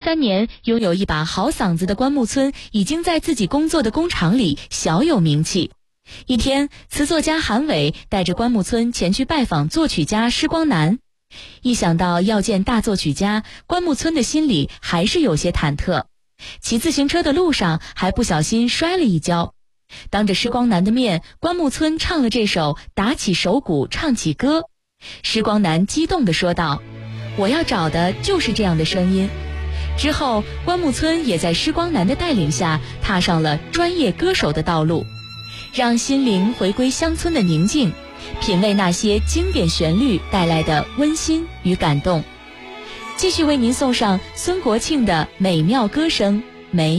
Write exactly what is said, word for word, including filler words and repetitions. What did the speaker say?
三年，拥有一把好嗓子的关牧村已经在自己工作的工厂里小有名气。一天，词作家韩伟带着关牧村前去拜访作曲家施光南。一想到要见大作曲家，关牧村的心里还是有些忐忑。骑自行车的路上还不小心摔了一跤，当着施光南的面，关牧村唱了这首《打起手鼓唱起歌》。施光南激动地说道：我要找的就是这样的声音。之后，关牧村也在施光南的带领下踏上了专业歌手的道路，让心灵回归乡村的宁静，品味那些经典旋律带来的温馨与感动。继续为您送上孙国庆的美妙歌声《